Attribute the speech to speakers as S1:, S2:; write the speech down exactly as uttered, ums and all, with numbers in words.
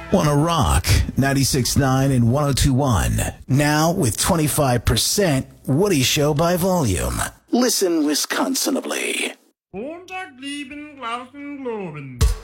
S1: Wanna Rock, ninety-six point nine and one oh two point one. Now with twenty-five percent Woody Show by volume. Listen Wisconsinably.
S2: Montag lieben Glauben globen.